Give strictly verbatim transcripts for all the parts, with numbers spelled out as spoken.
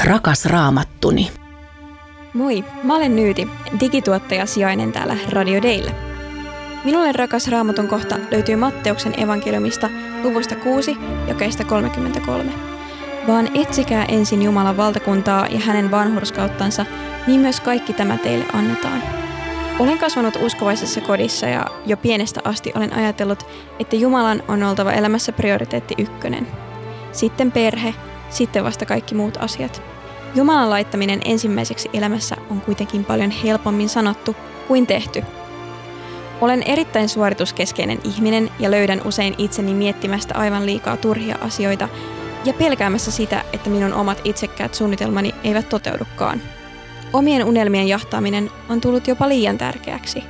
Rakas Raamattuni. Moi, mä olen Nyyti, digituottaja sijainen täällä Radio Daylla. Minulle rakas Raamatun kohta löytyy Matteuksen evankeliumista luvusta kuusi, jakeesta kolmekymmentäkolme. Vaan etsikää ensin Jumalan valtakuntaa ja hänen vanhurskauttansa, niin myös kaikki tämä teille annetaan. Olen kasvanut uskovaisessa kodissa ja jo pienestä asti olen ajatellut, että Jumalan on oltava elämässä prioriteetti ykkönen. Sitten perhe, sitten vasta kaikki muut asiat. Jumalan laittaminen ensimmäiseksi elämässä on kuitenkin paljon helpommin sanottu kuin tehty. Olen erittäin suorituskeskeinen ihminen ja löydän usein itseni miettimästä aivan liikaa turhia asioita ja pelkäämässä sitä, että minun omat itsekkäät suunnitelmani eivät toteudukaan. Omien unelmien jahtaaminen on tullut jopa liian tärkeäksi.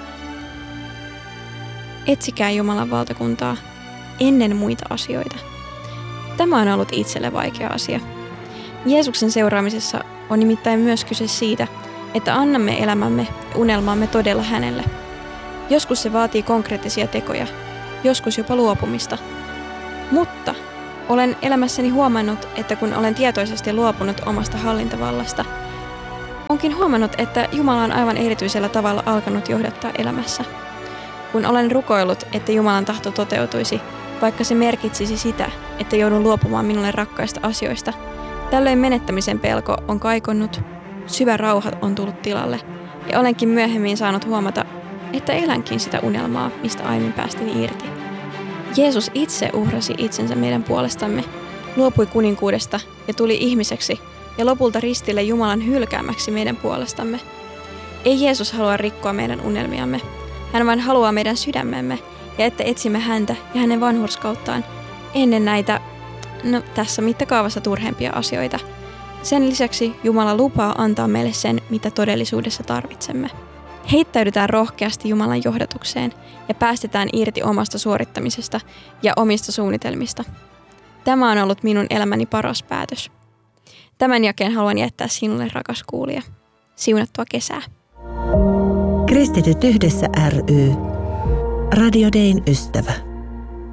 Etsikää Jumalan valtakuntaa ennen muita asioita. Tämä on ollut itselle vaikea asia. Jeesuksen seuraamisessa on nimittäin myös kyse siitä, että annamme elämämme ja unelmamme todella hänelle. Joskus se vaatii konkreettisia tekoja, joskus jopa luopumista. Mutta olen elämässäni huomannut, että kun olen tietoisesti luopunut omasta hallintavallasta, onkin huomannut, että Jumala on aivan erityisellä tavalla alkanut johdattaa elämässä. Kun olen rukoillut, että Jumalan tahto toteutuisi, vaikka se merkitsisi sitä, että joudun luopumaan minulle rakkaista asioista, tällöin menettämisen pelko on kaikonnut, syvä rauha on tullut tilalle ja olenkin myöhemmin saanut huomata, että elänkin sitä unelmaa, mistä aiemmin päästin irti. Jeesus itse uhrasi itsensä meidän puolestamme, luopui kuninkuudesta ja tuli ihmiseksi ja lopulta ristille Jumalan hylkäämäksi meidän puolestamme. Ei Jeesus halua rikkoa meidän unelmiamme. Hän vain haluaa meidän sydämemme ja että etsimme häntä ja hänen vanhurskauttaan ennen näitä, no tässä mittakaavassa turhempia asioita. Sen lisäksi Jumala lupaa antaa meille sen, mitä todellisuudessa tarvitsemme. Heittäydytään rohkeasti Jumalan johdatukseen ja päästetään irti omasta suorittamisesta ja omista suunnitelmista. Tämä on ollut minun elämäni paras päätös. Tämän jakeen haluan jättää sinulle, rakas kuulija. Siunattua kesää. Kristityt yhdessä ry. Radio Dayn ystävä.